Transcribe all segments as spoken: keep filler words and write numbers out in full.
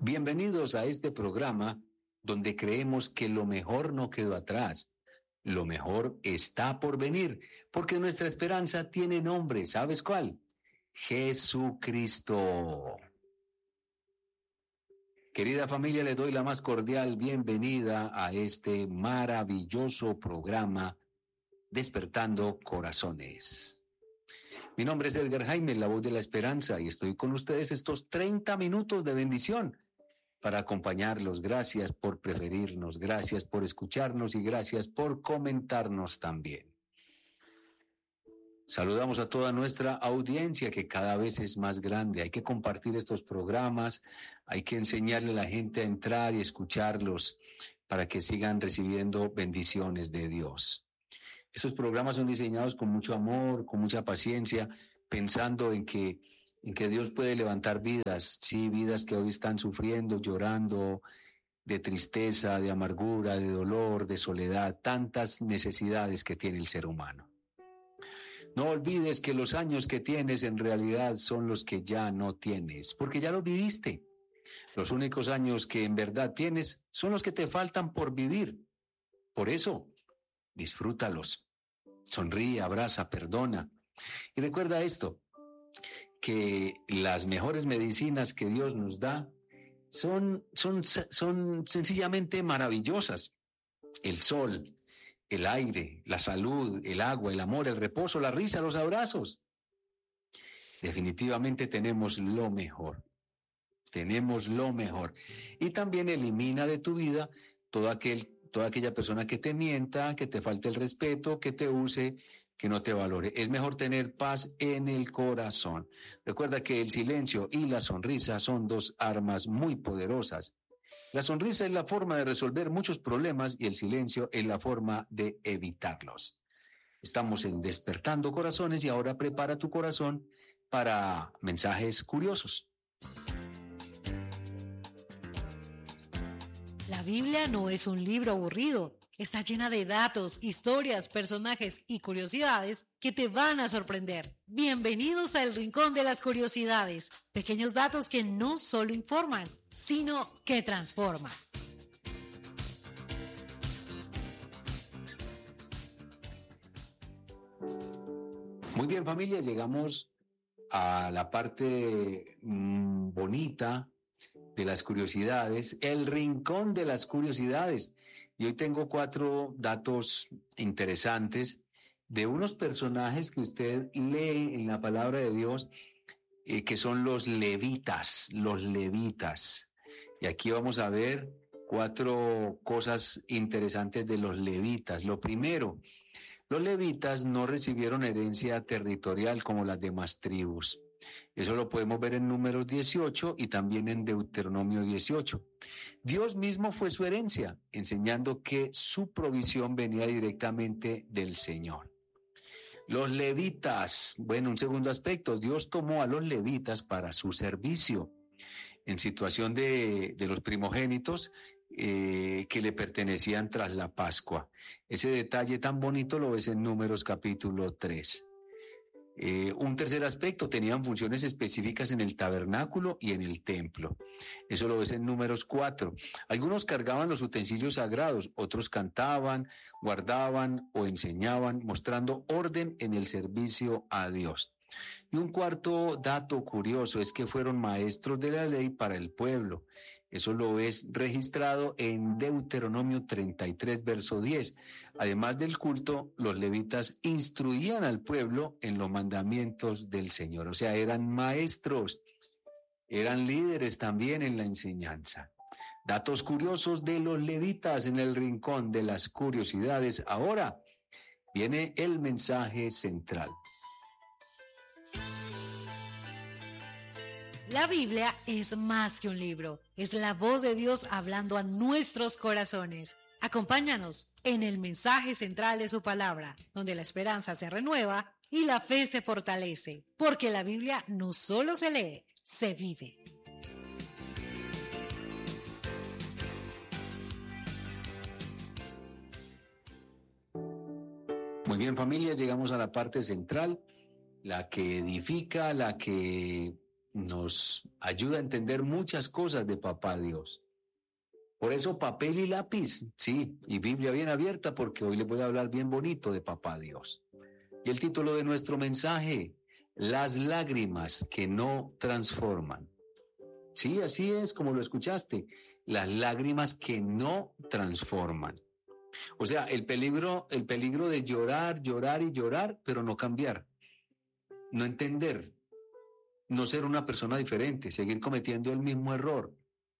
Bienvenidos a este programa donde creemos que lo mejor no quedó atrás, lo mejor está por venir, porque nuestra esperanza tiene nombre, ¿sabes cuál? Jesucristo. Querida familia, le doy la más cordial bienvenida a este maravilloso programa Despertando Corazones. Mi nombre es Edgar Jaime, la voz de la esperanza, y estoy con ustedes estos treinta minutos de bendición para acompañarlos. Gracias por preferirnos, gracias por escucharnos y gracias por comentarnos también. Saludamos a toda nuestra audiencia que cada vez es más grande. Hay que compartir estos programas, hay que enseñarle a la gente a entrar y escucharlos para que sigan recibiendo bendiciones de Dios. Estos programas son diseñados con mucho amor, con mucha paciencia, pensando en que, en que Dios puede levantar vidas, sí, vidas que hoy están sufriendo, llorando, de tristeza, de amargura, de dolor, de soledad, tantas necesidades que tiene el ser humano. No olvides que los años que tienes en realidad son los que ya no tienes, porque ya los viviste. Los únicos años que en verdad tienes son los que te faltan por vivir. Por eso, disfrútalos. Sonríe, abraza, perdona. Y recuerda esto, que las mejores medicinas que Dios nos da son, son, son sencillamente maravillosas. El sol, el aire, la salud, el agua, el amor, el reposo, la risa, los abrazos. Definitivamente tenemos lo mejor. Tenemos lo mejor. Y también elimina de tu vida todo aquel, toda aquella persona que te mienta, que te falte el respeto, que te use, que no te valore. Es mejor tener paz en el corazón. Recuerda que el silencio y la sonrisa son dos armas muy poderosas. La sonrisa es la forma de resolver muchos problemas y el silencio es la forma de evitarlos. Estamos en Despertando Corazones y ahora prepara tu corazón para mensajes curiosos. La Biblia no es un libro aburrido. Está llena de datos, historias, personajes y curiosidades que te van a sorprender. Bienvenidos al Rincón de las Curiosidades. Pequeños datos que no solo informan, sino que transforman. Muy bien, familia, llegamos a la parte mmm, bonita de las curiosidades, el Rincón de las Curiosidades. Y hoy tengo cuatro datos interesantes de unos personajes que usted lee en la palabra de Dios, eh, que son los levitas, los levitas. Y aquí vamos a ver cuatro cosas interesantes de los levitas. Lo primero, los levitas no recibieron herencia territorial como las demás tribus. Eso lo podemos ver en Números dieciocho y también en Deuteronomio dieciocho. Dios mismo fue su herencia, enseñando que su provisión venía directamente del Señor. Los levitas, bueno, un segundo aspecto, Dios tomó a los levitas para su servicio en situación de, de los primogénitos eh, que le pertenecían tras la Pascua. Ese detalle tan bonito lo ves en Números capítulo tres. Eh, un tercer aspecto, tenían funciones específicas en el tabernáculo y en el templo. Eso lo ves en Números cuatro. Algunos cargaban los utensilios sagrados, otros cantaban, guardaban o enseñaban, mostrando orden en el servicio a Dios. Y un cuarto dato curioso es que fueron maestros de la ley para el pueblo. Eso lo ves registrado en Deuteronomio treinta y tres, verso diez. Además del culto, los levitas instruían al pueblo en los mandamientos del Señor. O sea, eran maestros, eran líderes también en la enseñanza. Datos curiosos de los levitas en el Rincón de las Curiosidades. Ahora viene el mensaje central. La Biblia es más que un libro, es la voz de Dios hablando a nuestros corazones. Acompáñanos en el mensaje central de su palabra, donde la esperanza se renueva y la fe se fortalece, porque la Biblia no solo se lee, se vive. Muy bien, familia, llegamos a la parte central, la que edifica, la que nos ayuda a entender muchas cosas de Papá Dios. Por eso papel y lápiz, sí, y Biblia bien abierta, porque hoy les voy a hablar bien bonito de Papá Dios. Y el título de nuestro mensaje, las lágrimas que no transforman. Sí, así es como lo escuchaste, las lágrimas que no transforman. O sea, el peligro, el peligro de llorar, llorar y llorar, pero no cambiar, no entender, no ser una persona diferente, seguir cometiendo el mismo error.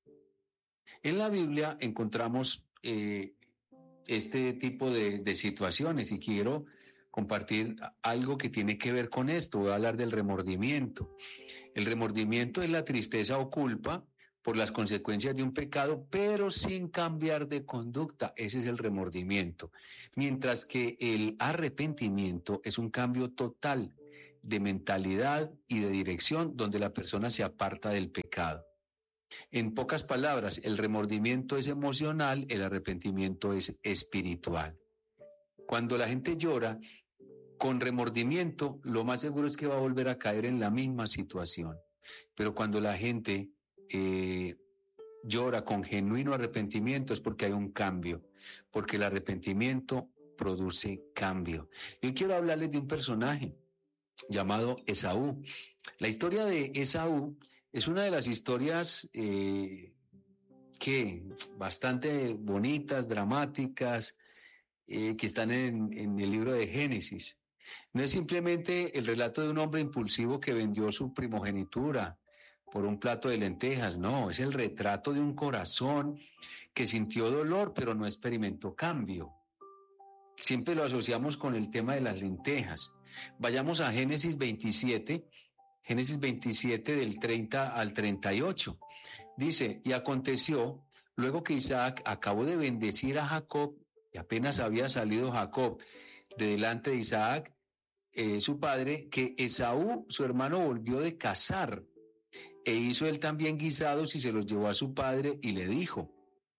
En la Biblia encontramos eh, este tipo de, de situaciones y quiero compartir algo que tiene que ver con esto. Voy a hablar del remordimiento. El remordimiento es la tristeza o culpa por las consecuencias de un pecado, pero sin cambiar de conducta. Ese es el remordimiento. Mientras que el arrepentimiento es un cambio total de mentalidad y de dirección donde la persona se aparta del pecado. En pocas palabras, el remordimiento es emocional, el arrepentimiento es espiritual. Cuando la gente llora con remordimiento, lo más seguro es que va a volver a caer en la misma situación. Pero cuando la gente eh, llora con genuino arrepentimiento es porque hay un cambio, porque el arrepentimiento produce cambio. Yo quiero hablarles de un personaje llamado Esaú. La historia de Esaú es una de las historias eh, que bastante bonitas, dramáticas, eh, que están en, en el libro de Génesis. No es simplemente el relato de un hombre impulsivo que vendió su primogenitura por un plato de lentejas, no, es el retrato de un corazón que sintió dolor pero no experimentó cambio. Siempre lo asociamos con el tema de las lentejas. Vayamos a Génesis veintisiete, Génesis veintisiete del treinta al treinta y ocho. Dice, y aconteció, luego que Isaac acabó de bendecir a Jacob, y apenas había salido Jacob de delante de Isaac, eh, su padre, que Esaú, su hermano, volvió de cazar, e hizo él también guisados y se los llevó a su padre y le dijo,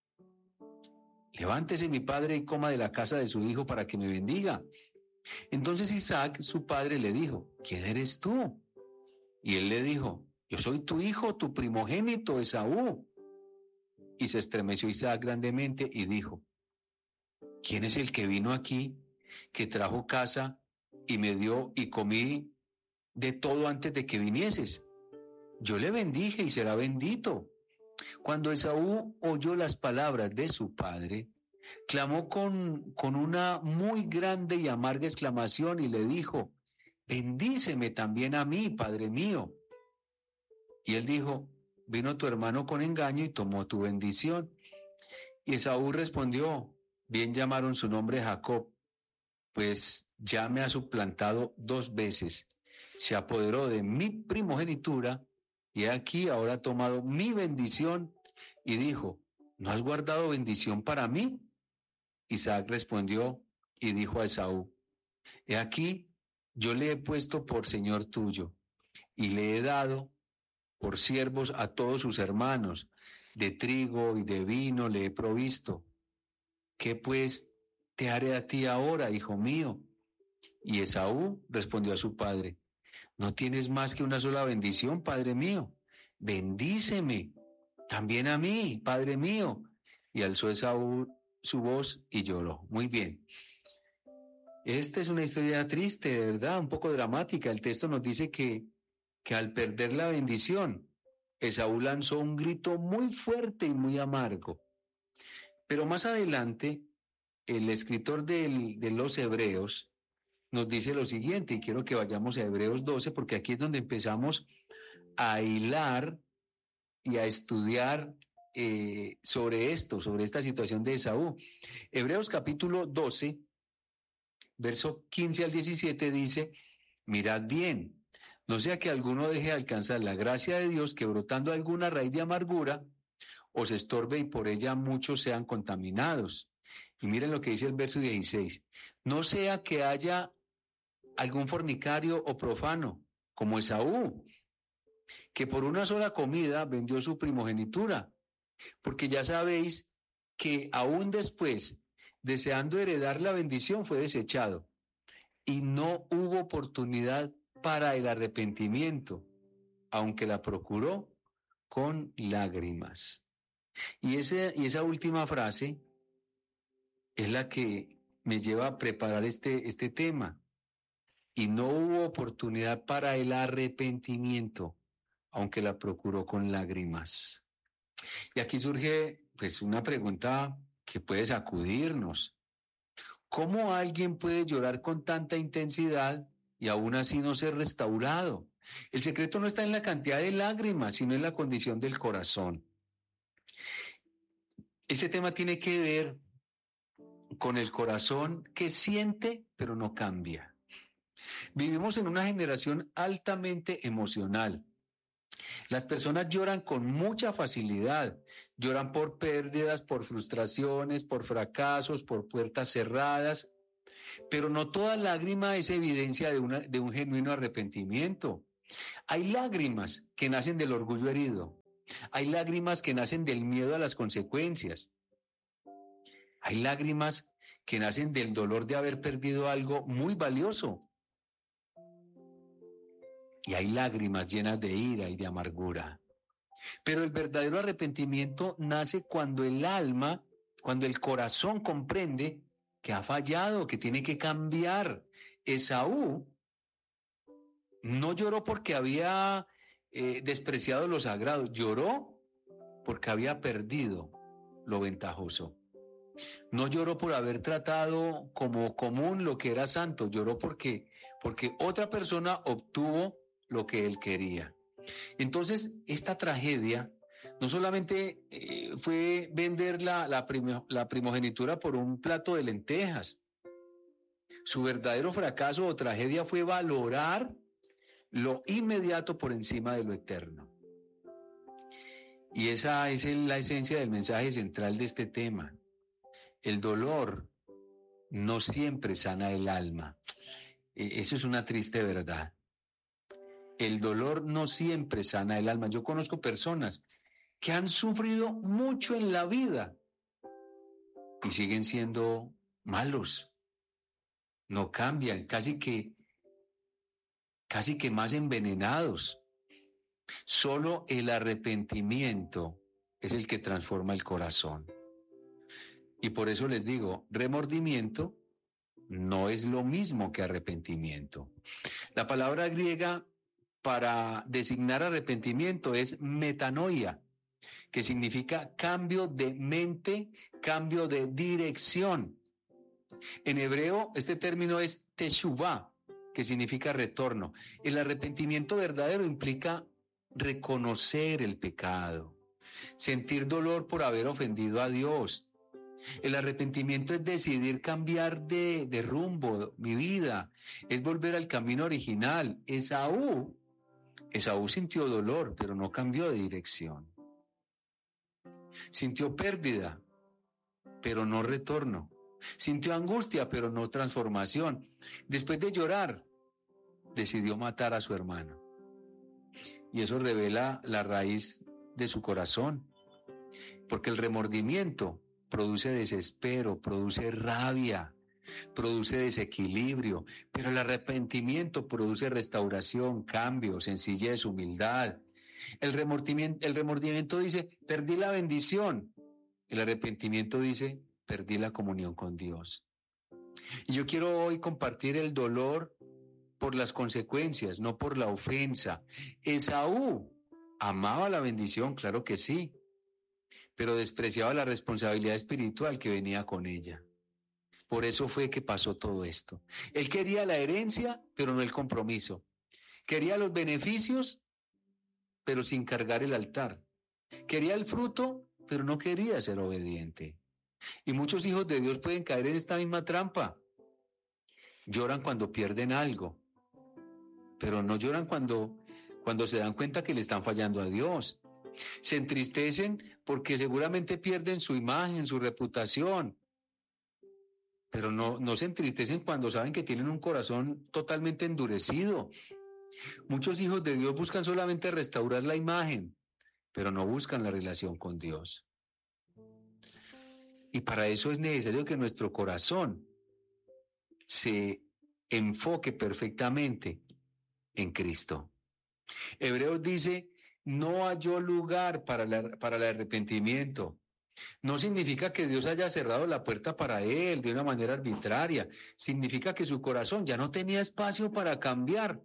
levántese mi padre y coma de la casa de su hijo para que me bendiga. Entonces Isaac, su padre, le dijo, ¿quién eres tú? Y él le dijo, yo soy tu hijo, tu primogénito, Esaú. Y se estremeció Isaac grandemente y dijo, ¿quién es el que vino aquí, que trajo casa y me dio y comí de todo antes de que vinieses? Yo le bendije y será bendito. Cuando Esaú oyó las palabras de su padre, clamó con, con una muy grande y amarga exclamación y le dijo, bendíceme también a mí, padre mío. Y él dijo, vino tu hermano con engaño y tomó tu bendición. Y Esaú respondió, bien llamaron su nombre Jacob, pues ya me ha suplantado dos veces. Se apoderó de mi primogenitura y aquí ahora ha tomado mi bendición. Y dijo, ¿no has guardado bendición para mí? Isaac respondió y dijo a Esaú, he aquí, yo le he puesto por señor tuyo y le he dado por siervos a todos sus hermanos, de trigo y de vino le he provisto. ¿Qué pues te haré a ti ahora, hijo mío? Y Esaú respondió a su padre, no tienes más que una sola bendición, padre mío, bendíceme también a mí, padre mío. Y alzó Esaú su voz y lloró. Muy bien. Esta es una historia triste, de verdad, un poco dramática. El texto nos dice que, que al perder la bendición, Esaú lanzó un grito muy fuerte y muy amargo. Pero más adelante, el escritor del, de los Hebreos nos dice lo siguiente, y quiero que vayamos a Hebreos doce, porque aquí es donde empezamos a hilar y a estudiar eh, sobre esto, sobre esta situación de Esaú. Hebreos capítulo doce, verso quince al diecisiete dice, mirad bien, no sea que alguno deje de alcanzar la gracia de Dios, que brotando alguna raíz de amargura os estorbe y por ella muchos sean contaminados. Y miren lo que dice el verso dieciséis, no sea que haya algún fornicario o profano, como Esaú, que por una sola comida vendió su primogenitura, porque ya sabéis que aún después, deseando heredar la bendición, fue desechado, y no hubo oportunidad para el arrepentimiento. aunque la procuró con lágrimas. Y, ese, y esa última frase es la que me lleva a preparar este, este tema. Y no hubo oportunidad para el arrepentimiento, aunque la procuró con lágrimas. Y aquí surge pues una pregunta que puede sacudirnos. ¿Cómo alguien puede llorar con tanta intensidad y aún así no ser restaurado? El secreto no está en la cantidad de lágrimas, sino en la condición del corazón. Este tema tiene que ver con el corazón que siente pero no cambia. Vivimos en una generación altamente emocional. Las personas lloran con mucha facilidad, lloran por pérdidas, por frustraciones, por fracasos, por puertas cerradas, pero no toda lágrima es evidencia de, una, de un genuino arrepentimiento. Hay lágrimas que nacen del orgullo herido, hay lágrimas que nacen del miedo a las consecuencias, hay lágrimas que nacen del dolor de haber perdido algo muy valioso. Y hay lágrimas llenas de ira y de amargura. Pero el verdadero arrepentimiento nace cuando el alma, cuando el corazón comprende que ha fallado, que tiene que cambiar. Esaú no lloró porque había eh, despreciado lo sagrado, lloró porque había perdido lo ventajoso. No lloró por haber tratado como común lo que era santo, lloró porque, porque otra persona obtuvo lo que él quería. Entonces, esta tragedia no solamente eh, fue vender la, la, primo, la primogenitura por un plato de lentejas. Su verdadero fracaso o tragedia fue valorar lo inmediato por encima de lo eterno. Y esa es la esencia del mensaje central de este tema. El dolor no siempre sana el alma. Eso es una triste verdad. El dolor no siempre sana el alma. Yo conozco personas que han sufrido mucho en la vida y siguen siendo malos. No cambian, casi que, casi que más envenenados. Solo el arrepentimiento es el que transforma el corazón. Y por eso les digo, remordimiento no es lo mismo que arrepentimiento. La palabra griega para designar arrepentimiento es metanoia, que significa cambio de mente, cambio de dirección. En hebreo, este término es teshuvah, que significa retorno. El arrepentimiento verdadero implica reconocer el pecado, sentir dolor por haber ofendido a Dios. El arrepentimiento es decidir cambiar de, de rumbo mi vida, es volver al camino original. Esaú Esaú sintió dolor, pero no cambió de dirección. Sintió pérdida, pero no retorno. Sintió angustia, pero no transformación. Después de llorar, decidió matar a su hermano. Y eso revela la raíz de su corazón. Porque el remordimiento produce desespero, produce rabia, produce desequilibrio, pero el arrepentimiento produce restauración, cambio, sencillez, humildad. El remordimiento, el remordimiento dice, perdí la bendición. El arrepentimiento dice, perdí la comunión con Dios. Y yo quiero hoy compartir el dolor por las consecuencias, no por la ofensa. Esaú amaba la bendición, claro que sí, pero despreciaba la responsabilidad espiritual que venía con ella. Por eso fue que pasó todo esto. Él quería la herencia, pero no el compromiso. Quería los beneficios, pero sin cargar el altar. Quería el fruto, pero no quería ser obediente. Y muchos hijos de Dios pueden caer en esta misma trampa. Lloran cuando pierden algo, pero no lloran cuando, cuando se dan cuenta que le están fallando a Dios. Se entristecen porque seguramente pierden su imagen, su reputación, pero no, no se entristecen cuando saben que tienen un corazón totalmente endurecido. Muchos hijos de Dios buscan solamente restaurar la imagen, pero no buscan la relación con Dios. Y para eso es necesario que nuestro corazón se enfoque perfectamente en Cristo. Hebreos dice, no halló lugar para, la, para el arrepentimiento. No significa que Dios haya cerrado la puerta para él de una manera arbitraria. Significa que su corazón ya no tenía espacio para cambiar.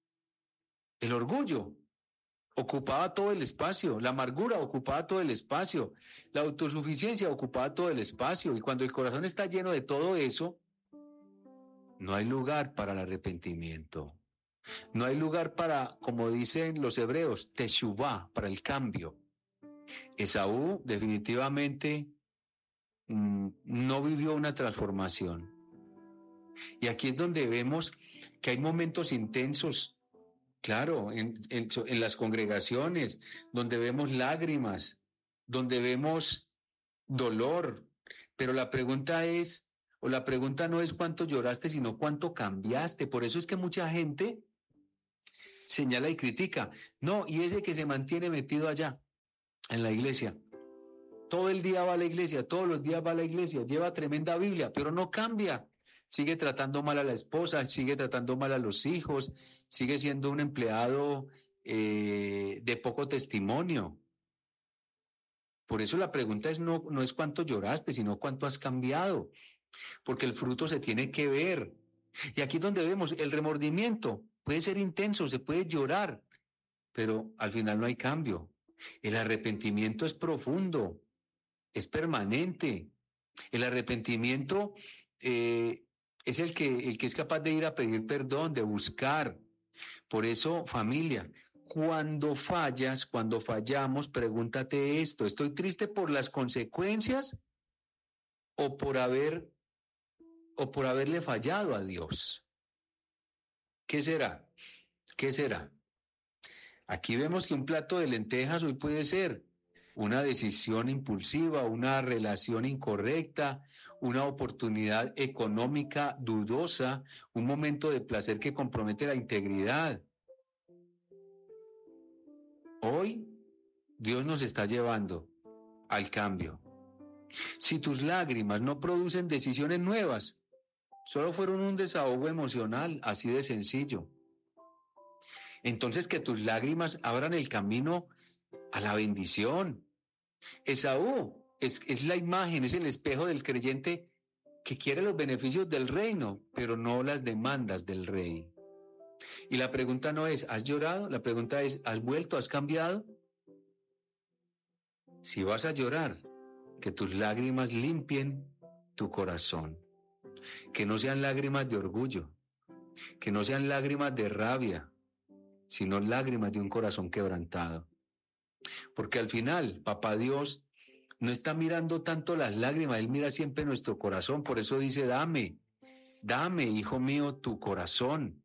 El orgullo ocupaba todo el espacio, la amargura ocupaba todo el espacio, la autosuficiencia ocupaba todo el espacio. Y cuando el corazón está lleno de todo eso, no hay lugar para el arrepentimiento. No hay lugar para, como dicen los hebreos, teshuvá, para el cambio. Esaú definitivamente mmm, no vivió una transformación. Y aquí es donde vemos que hay momentos intensos, claro, en, en, en las congregaciones, donde vemos lágrimas, donde vemos dolor, pero la pregunta es, o la pregunta no es cuánto lloraste, sino cuánto cambiaste. Por eso es que mucha gente señala y critica. No, y ese que se mantiene metido allá, en la iglesia, todo el día va a la iglesia, todos los días va a la iglesia, lleva tremenda Biblia, pero no cambia. Sigue tratando mal a la esposa, sigue tratando mal a los hijos, sigue siendo un empleado eh, de poco testimonio. Por eso la pregunta es no, no es cuánto lloraste, sino cuánto has cambiado, porque el fruto se tiene que ver. Y aquí es donde vemos el remordimiento. Puede ser intenso, se puede llorar, pero al final no hay cambio. El arrepentimiento es profundo, es permanente. El arrepentimiento eh, es el que, el que es capaz de ir a pedir perdón, de buscar. Por eso, familia, cuando fallas, cuando fallamos, pregúntate esto: ¿estoy triste por las consecuencias o por haber o por haberle fallado a Dios? ¿Qué será? ¿Qué será? Aquí vemos que un plato de lentejas hoy puede ser una decisión impulsiva, una relación incorrecta, una oportunidad económica dudosa, un momento de placer que compromete la integridad. Hoy Dios nos está llevando al cambio. Si tus lágrimas no producen decisiones nuevas, solo fueron un desahogo emocional, así de sencillo. Entonces que tus lágrimas abran el camino a la bendición. Esaú es, es la imagen, es el espejo del creyente que quiere los beneficios del reino, pero no las demandas del rey. Y la pregunta no es, ¿has llorado? La pregunta es, ¿has vuelto? ¿Has cambiado? Si vas a llorar, que tus lágrimas limpien tu corazón. Que no sean lágrimas de orgullo, que no sean lágrimas de rabia, sino lágrimas de un corazón quebrantado. Porque al final, Papá Dios no está mirando tanto las lágrimas, Él mira siempre nuestro corazón. Por eso dice, dame, dame, hijo mío, tu corazón.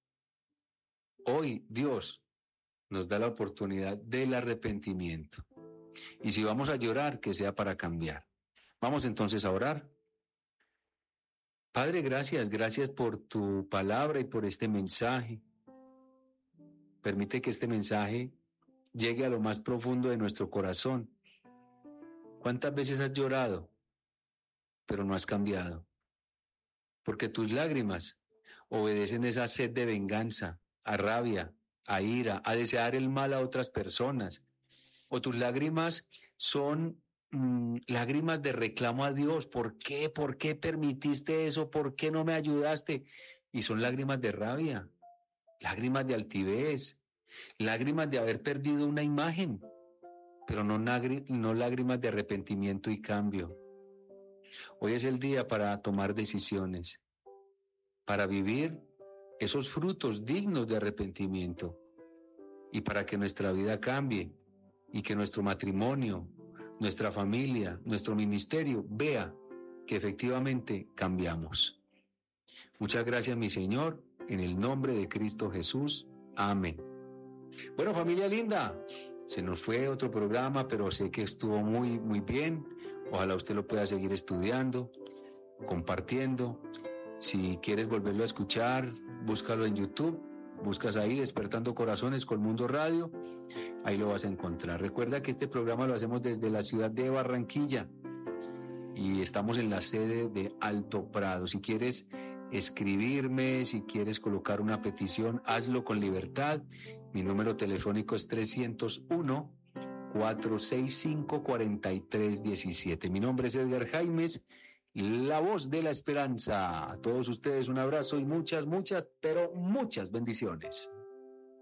Hoy Dios nos da la oportunidad del arrepentimiento. Y si vamos a llorar, que sea para cambiar. Vamos entonces a orar. Padre, gracias, gracias por tu palabra y por este mensaje. Permite que este mensaje llegue a lo más profundo de nuestro corazón. ¿Cuántas veces has llorado, pero no has cambiado? Porque tus lágrimas obedecen esa sed de venganza, a rabia, a ira, a desear el mal a otras personas. O tus lágrimas son mmm, lágrimas de reclamo a Dios. ¿Por qué? ¿Por qué permitiste eso? ¿Por qué no me ayudaste? Y son lágrimas de rabia, lágrimas de altivez, lágrimas de haber perdido una imagen, pero no, no lágrimas de arrepentimiento y cambio. Hoy es el día para tomar decisiones, para vivir esos frutos dignos de arrepentimiento y para que nuestra vida cambie y que nuestro matrimonio, nuestra familia, nuestro ministerio vea que efectivamente cambiamos. Muchas gracias, mi Señor, en el nombre de Cristo Jesús. Amén. Bueno, familia linda, se nos fue otro programa, pero sé que estuvo muy, muy bien. Ojalá usted lo pueda seguir estudiando, compartiendo. Si quieres volverlo a escuchar, búscalo en YouTube. Buscas ahí Despertando Corazones con Mundo Radio. Ahí lo vas a encontrar. Recuerda que este programa lo hacemos desde la ciudad de Barranquilla y estamos en la sede de Alto Prado. Si quieres escribirme, si quieres colocar una petición, hazlo con libertad Mi número telefónico es trescientos uno, cuatrocientos sesenta y cinco, cuarenta y tres diecisiete. Mi nombre es Edgar Jaimes, la voz de la esperanza. A todos ustedes un abrazo y muchas, muchas, pero muchas bendiciones.